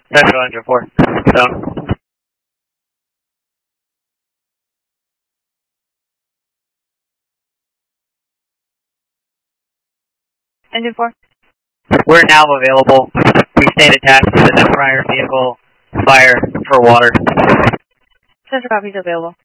Central engine 4. So. Engine 4. We're now available. We stayed attached to the prior vehicle. Fire for water. Central copies available.